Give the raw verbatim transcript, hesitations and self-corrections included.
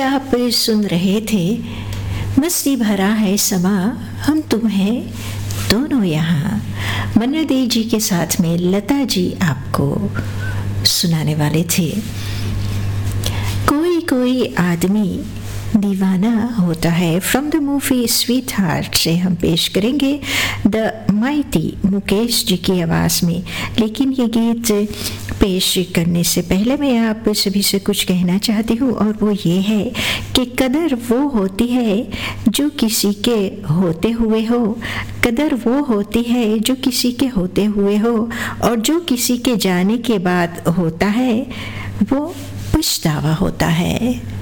आप सुन रहे थे मस्ती भरा है समा, हम तुम हैं दोनों यहाँ। मन्ना दे जी के साथ में लता जी आपको सुनाने वाले थे। कोई कोई आदमी दीवाना होता है, from the movie sweet heart से हम पेश करेंगे द माइटी मुकेश जी की आवाज़ में। लेकिन ये गीत पेश करने से पहले मैं आप सभी से कुछ कहना चाहती हूँ, और वो ये है कि कदर वो होती है जो किसी के होते हुए हो, कदर वो होती है जो किसी के होते हुए हो, और जो किसी के जाने के बाद होता है वो पछतावा होता है।